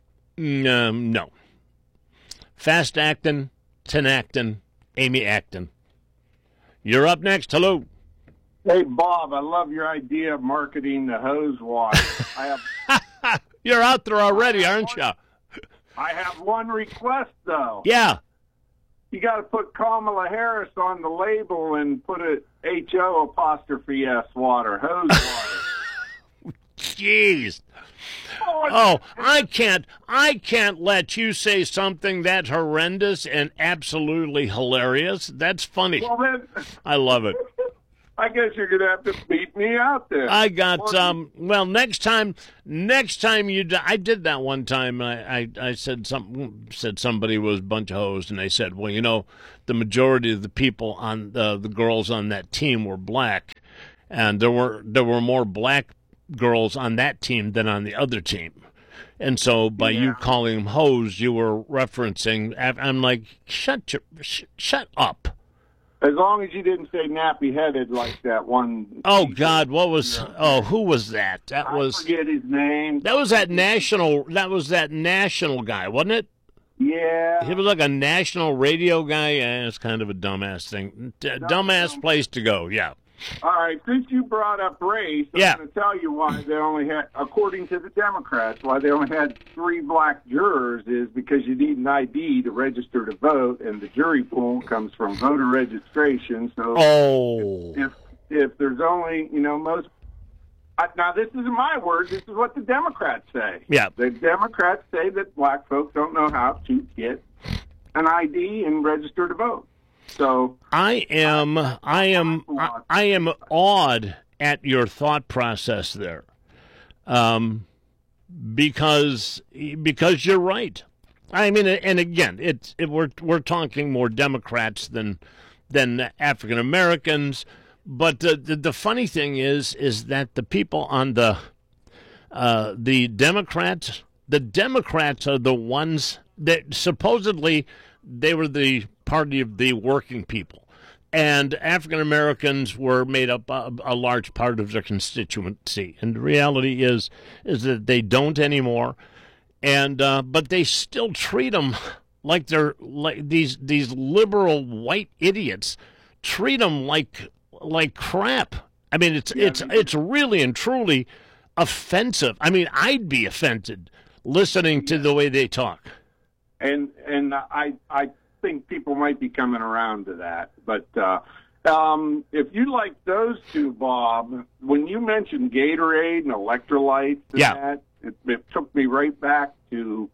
Um, no. Fast Acton, Ten Acton, Amy Acton. You're up next. Hello. Hey, Bob, I love your idea of marketing the hose water. I have. You're out there already, aren't you? I have one request, though. Yeah. You got to put Kamala Harris on the label and put a H O apostrophe S water, hose water. Jeez. Oh, I can't, I can't let you say something that's horrendous and absolutely hilarious. That's funny. Well, then, I love it. I guess you're gonna have to beat me out there. I got um. Well, next time, next time you, d- I did that one time. I, I, I said some said somebody was a bunch of hoes, and they said, well, you know, the majority of the people on the the girls on that team were black, and there were there were more black girls on that team than on the other team. And so by yeah. you calling them hoes, you were referencing. I'm like, shut your, sh- shut up. As long as you didn't say nappy-headed like that one. Oh God, what was? Yeah. Oh, who was that? That I was. forget his name. That was that national. That was that national guy, wasn't it? Yeah. He was like a national radio guy. Yeah, it's kind of a dumbass thing. D- dumbass place to go. Yeah. All right, since you brought up race, I'm yeah. going to tell you why they only had, according to the Democrats, why they only had three black jurors is because you need an I D to register to vote, and the jury pool comes from voter registration. So oh. if, if if there's only, you know, most I, now this isn't my words. This is what the Democrats say. Yeah, the Democrats say that black folks don't know how to get an I D and register to vote. So I am, I am, I am awed at your thought process there, um, because because you're right. I mean, and again, it's it, we're we're talking more Democrats than than African Americans. But the, the the funny thing is, is that the people on the uh, the Democrats, the Democrats are the ones that supposedly they were the party of the working people, and African Americans were made up a, a large part of their constituency. And the reality is, is that they don't anymore, and uh, but they still treat them like they're like these these liberal white idiots treat them like like crap. I mean, it's yeah, it's it's really and truly offensive. I mean, I'd be offended listening to the way they talk. And and I I think people might be coming around to that. But uh, um, if you like those two, Bob, when you mentioned Gatorade and electrolytes and yeah. that, it, it took me right back to,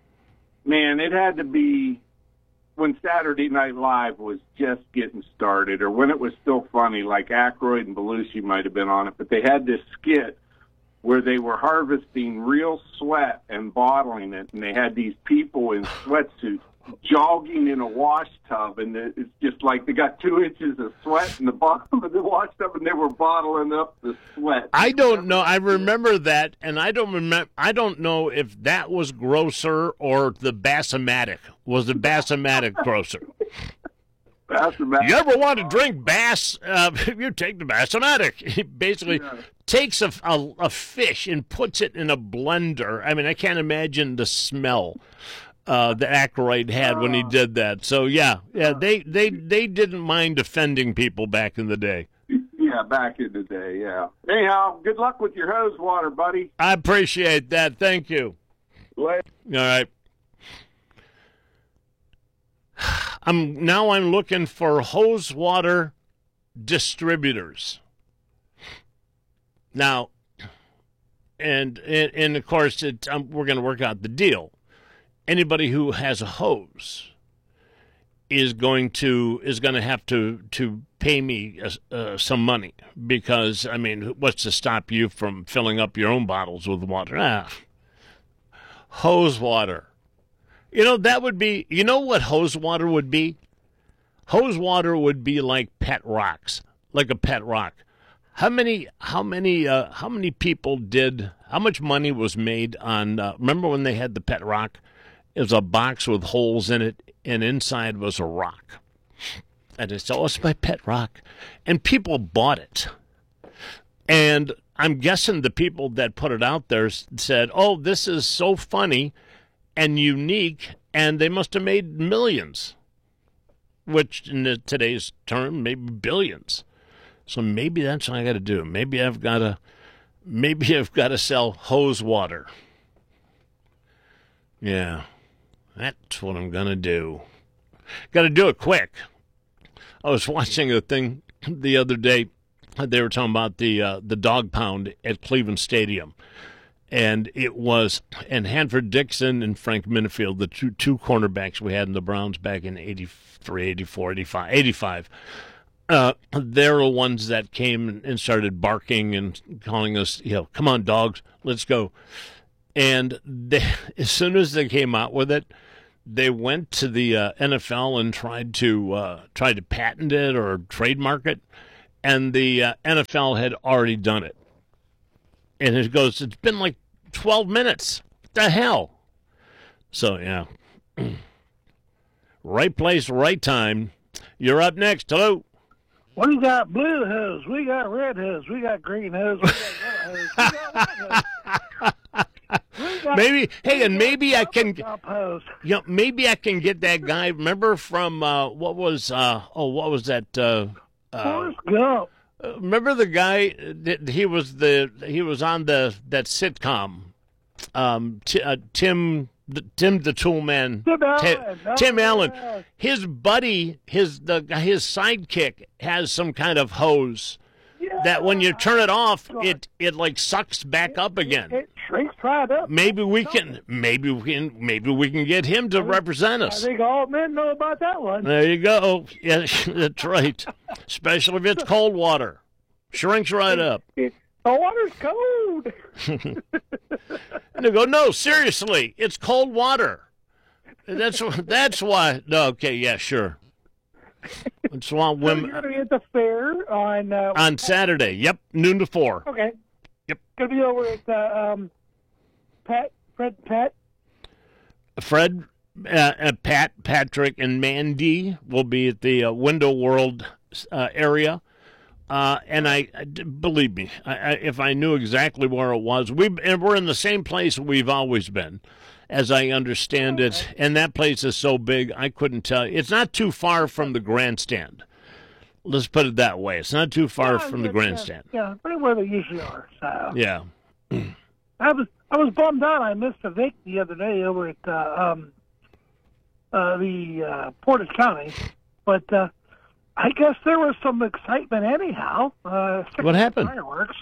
man, it had to be when Saturday Night Live was just getting started, or when it was still funny, like Aykroyd and Belushi might have been on it, but they had this skit where they were harvesting real sweat and bottling it, and they had these people in sweatsuits jogging in a wash tub, and it's just like they got two inches of sweat in the bottom of the wash tub, and they were bottling up the sweat. I don't know. I remember that, and I don't remember. I don't know if that was grosser or the Bassomatic was the Bassomatic grosser. Bassomatic. You ever want to drink Bass? Uh, you take the Bassomatic. He basically yeah. takes a, a, a fish and puts it in a blender. I mean, I can't imagine the smell uh, that Aykroyd had when he did that. So, yeah, yeah, they, they, they didn't mind offending people back in the day. Yeah, back in the day, yeah. Anyhow, good luck with your hose water, buddy. I appreciate that. Thank you. Later. All right. I'm now I'm looking for hose water distributors. Now, and and, and of course, it, um, we're going to work out the deal. Anybody who has a hose is going to is going to have to to pay me uh, uh, some money, because I mean, what's to stop you from filling up your own bottles with water? Ah, hose water. You know, that would be, you know what hose water would be? Hose water would be like pet rocks, like a pet rock. How many, how many, uh, how many people did, how much money was made on, uh, remember when they had the pet rock? It was a box with holes in it, and inside was a rock. And they said, oh, it's my pet rock. And people bought it. And I'm guessing the people that put it out there said, oh, this is so funny and unique, and they must have made millions, which in the, today's term, maybe billions. So maybe that's what I got to do. Maybe I've got to, maybe I've got to sell hose water. Yeah, that's what I'm gonna do. Got to do it quick. I was watching a thing the other day. They were talking about the uh, the dog pound at Cleveland Stadium. And it was, and Hanford Dixon and Frank Minifield, the two, two cornerbacks we had in the Browns back in eighty-three, eighty-four, eighty-five, eighty-five. uh, they're the ones that came and started barking and calling us, you know, come on, dogs, let's go. And they, as soon as they came out with it, they went to the uh, N F L and tried to uh, tried to patent it or trademark it, and the uh, N F L had already done it. And it goes, it's been like twelve minutes. What the hell? So, yeah. Right place, right time. You're up next. Hello. We got blue hose. We got red hose. We got green hose. We got yellow hose. We got white hose. We got, maybe, hey, and maybe I can, hose. you know, maybe I can get that guy. Remember from, uh, what was, uh, oh, what was that? Uh, uh, Forrest Gump. Remember the guy that he was the he was on the that sitcom, um, t- uh, Tim the, Tim the Tool Man, Tim Allen. Tim, Oh, Tim Allen. yeah. His buddy, his the his sidekick has some kind of hose Yeah. that when you turn it off, it it like sucks back up again. It shrinks right up. Maybe we can maybe we can maybe we can get him to represent I us. think all men know about that one. There you go. Yeah, that's right. Especially if it's cold water. Shrinks right up. The water's cold. And they go, no, seriously, it's cold water. That's that's why. No, okay, yeah, sure. That's why So women you're going to be at the fair on... Uh, on Saturday. Yep, noon to four. Okay. Yep. Going to be over at uh, um, Pat, Fred Pat. Fred, uh, uh, Pat, Patrick, and Mandy will be at the uh, Window World uh, area. Uh, and I, I believe me, I, I, if I knew exactly where it was, we and we're in the same place we've always been, as I understand okay. it. And that place is so big, I couldn't tell you. It's not too far from the grandstand. Let's put it that way. It's not too far Yeah, from the yeah, grandstand. Yeah, yeah, right where they usually are. So. Yeah. I was I was bummed out. I missed a Vic the other day over at uh, um, uh, the uh, Portage County, but uh, I guess there was some excitement anyhow. Uh, What happened? Fireworks.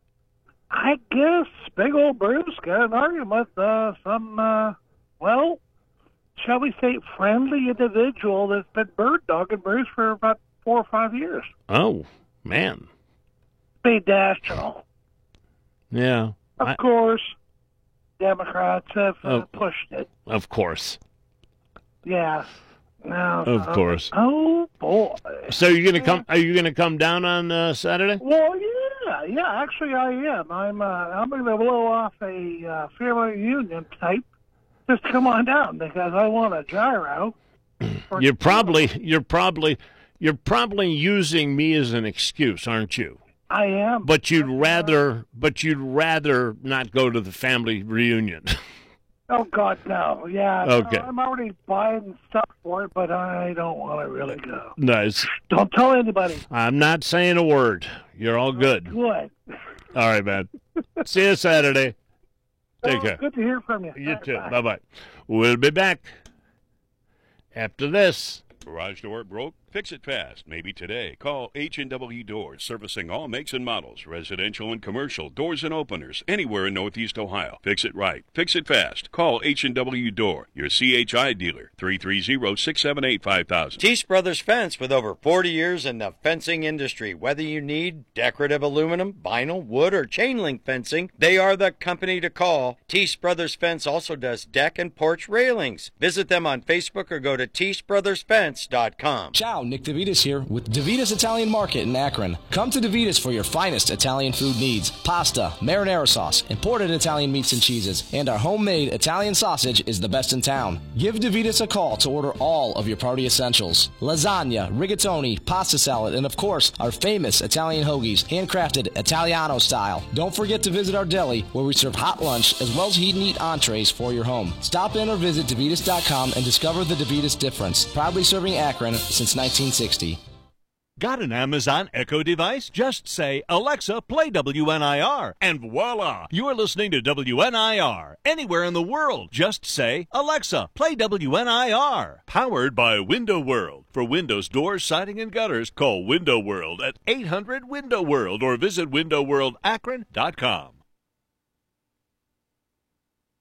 I guess Big Old Bruce got an argument with uh, some, uh, well, shall we say, friendly individual that's been bird dogging Bruce for about four or five years. Oh, man. Speed National. Yeah. Of I, course, Democrats have uh, Oh. pushed it. of course. Yeah. Now, Of uh, course. Oh, boy. So you're gonna come? Are you gonna come down on uh, Saturday? Well, yeah, yeah. Actually, I am. I'm. Uh, I'm going to blow off a uh, family reunion type. Just come on down because I want a gyro. You're probably you're probably you're probably using me as an excuse, aren't you? I am. But you'd rather but you'd rather not go to the family reunion. Oh God, no. Yeah. Okay. I'm already buying stuff for it, but I don't want to really go. Nice. Don't tell anybody. I'm not saying a word. You're all good. Good. All right, man. See you Saturday. Take Oh, care. Good to hear from you. You All right, too. bye. Bye bye. We'll be back after this. Garage door broke? Fix it fast, maybe today. Call H and W Doors, servicing all makes and models, residential and commercial, doors and openers, anywhere in Northeast Ohio. Fix it right. Fix it fast. Call H and W Door, your C H I dealer, three three zero, six seven eight, five thousand. Teach Brothers Fence, with over forty years in the fencing industry. Whether you need decorative aluminum, vinyl, wood, or chain link fencing, they are the company to call. Teach Brothers Fence also does deck and porch railings. Visit them on Facebook or go to teach brothers fence dot com. Ciao, Nick DeVitas here with DeVitas Italian Market in Akron. Come to DeVitas for your finest Italian food needs. Pasta, marinara sauce, imported Italian meats and cheeses, and our homemade Italian sausage is the best in town. Give DeVitas a call to order all of your party essentials. Lasagna, rigatoni, pasta salad, and of course, our famous Italian hoagies, handcrafted Italiano style. Don't forget to visit our deli where we serve hot lunch as well as heat and eat entrees for your home. Stop in or visit DeVitas dot com and discover the DeVitas difference. Proudly serving Akron since nineteen sixty. Got an Amazon Echo device? Just say, Alexa, play W N I R, and voila! You're listening to W N I R. Anywhere in the world, just say, Alexa, play W N I R. Powered by Window World. For windows, doors, siding, and gutters, call Window World at eight hundred window world or visit window world akron dot com.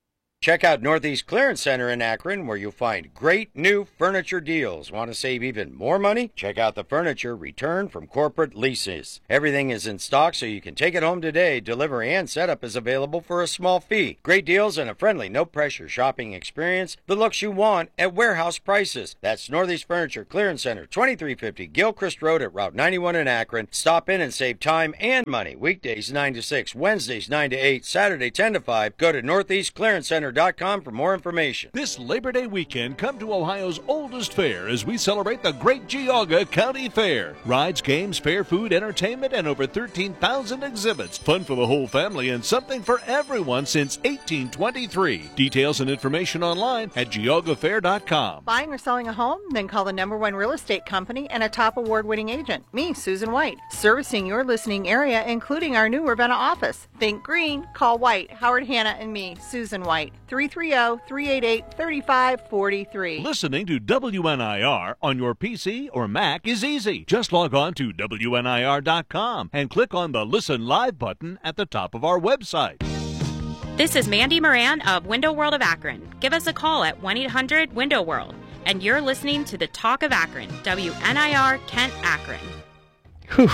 Check out Northeast Clearance Center in Akron, where you'll find great new furniture deals. Want to save even more money? Check out the furniture returned from corporate leases. Everything is in stock, so you can take it home today. Delivery and setup is available for a small fee. Great deals and a friendly, no-pressure shopping experience. The looks you want at warehouse prices. That's Northeast Furniture Clearance Center, twenty-three fifty Gilchrist Road at Route ninety-one in Akron. Stop in and save time and money. Weekdays nine to six, Wednesdays nine to eight, Saturday ten to five. Go to northeast clearance center dot com for more information. This Labor Day weekend, come to Ohio's oldest fair as we celebrate the Great Geauga County Fair. Rides, games, fair food, entertainment, and over thirteen thousand exhibits. Fun for the whole family and something for everyone since eighteen twenty-three. Details and information online at geauga fair dot com. Buying or selling a home? Then call the number one real estate company and a top award-winning agent. Me, Susan White. Servicing your listening area, including our new Ravenna office. Think green, call White, Howard Hanna, and me, Susan White. three three zero, three eight eight, three five four three. Listening to W N I R on your P C or Mac is easy. Just log on to W N I R dot com and click on the Listen Live button at the top of our website. This is Mandy Moran of Window World of Akron. Give us a call at one eight hundred window world. And you're listening to the Talk of Akron, W N I R Kent Akron. Whew.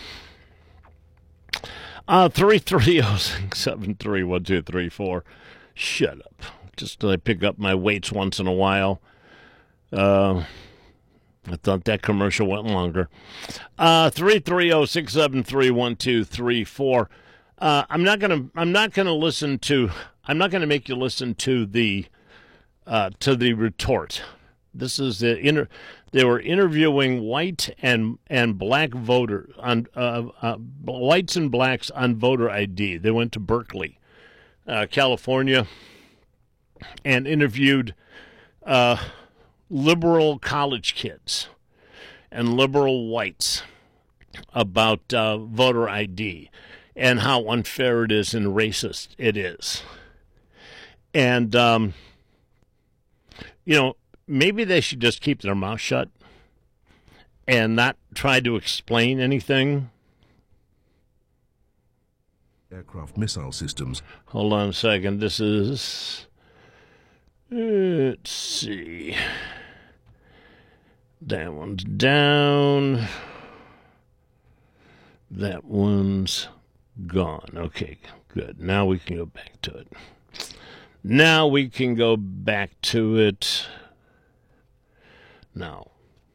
Uh, three three zero, six seven three, one two three four. Shut up. Just I pick up my weights once in a while. Uh, I thought that commercial went longer. Uh, three three zero, six seven three, one two three four. Uh, I'm not gonna. I'm not gonna listen to. I'm not gonna make you listen to the uh, to the retort. This is the inter. They were interviewing white and and black voters on uh, uh, whites and blacks on voter I D. They went to Berkeley, uh, California, and interviewed uh, liberal college kids and liberal whites about uh, voter I D and how unfair it is and racist it is. And, um, you know, maybe they should just keep their mouth shut and not try to explain anything. Aircraft missile systems. Hold on a second. This is, let's see. That one's down. That one's gone. Okay, good. Now we can go back to it. Now we can go back to it. Now.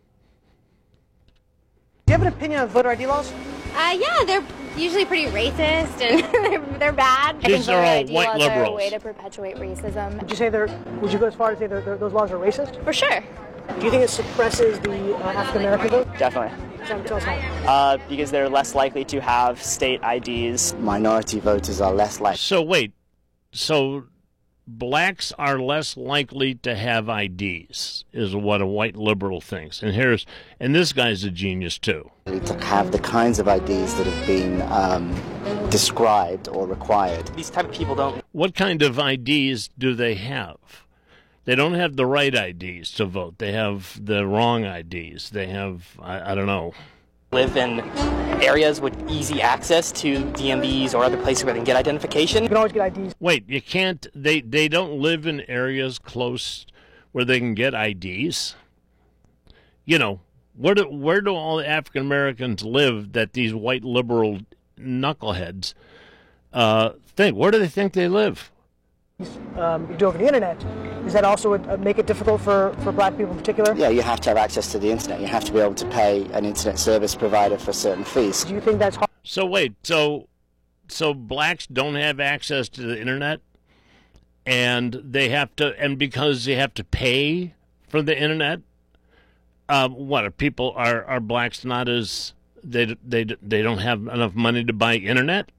Do you have an opinion on voter I D laws? Uh, yeah, they're usually pretty racist and they're, they're bad. These are all white laws liberals. Are a way to perpetuate racism. Would you say they're? Would you go as far as say they're, they're, those laws are racist? For sure. Do you think it suppresses the uh, African American vote? Definitely. So, tell us how. Uh, because they're less likely to have state I Ds. Minority voters are less likely. So wait, so blacks are less likely to have I Ds, is what a white liberal thinks. And here's, and this guy's a genius too. To have the kinds of I Ds that have been um, described or required. These type of people don't. What kind of I Ds do they have? They don't have the right I Ds to vote. They have the wrong I Ds. They have, I, I don't know. Live in areas with easy access to D M Vs or other places where they can get identification. You can always get I Ds. Wait, you can't, they, they don't live in areas close where they can get I Ds? You know, where do, where do all the African Americans live that these white liberal knuckleheads uh, think? Where do they think they live? Um, you do over the internet. Does that also uh, make it difficult for, for black people in particular? Yeah, you have to have access to the internet. You have to be able to pay an internet service provider for certain fees. Do you think that's hard? So wait, so so blacks don't have access to the internet, and they have to, and because they have to pay for the internet, um, what are people are are blacks not as they they they don't have enough money to buy internet?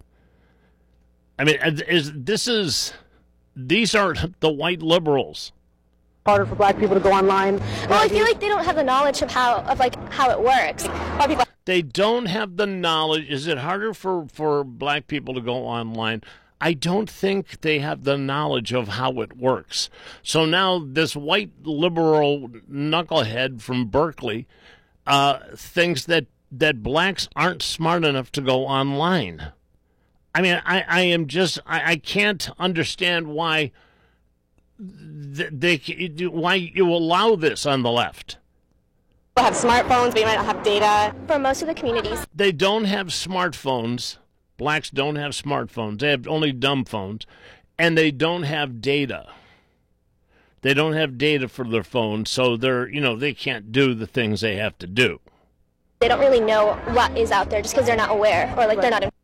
I mean, is this is. These are the white liberals. Harder for black people to go online. Well, I feel like they don't have the knowledge of how of like how it works. People... They don't have the knowledge. Is it harder for, for black people to go online? I don't think they have the knowledge of how it works. So now this white liberal knucklehead from Berkeley uh, thinks that, that blacks aren't smart enough to go online. I mean, I, I am just, I, I can't understand why they, why you allow this on the left. People have smartphones, but you might not have data. For most of the communities, they don't have smartphones. Blacks don't have smartphones. They have only dumb phones, and they don't have data. They don't have data for their phones, so they're, you know, they can't do the things they have to do. They don't really know what is out there just because they're not aware or like they're not. In-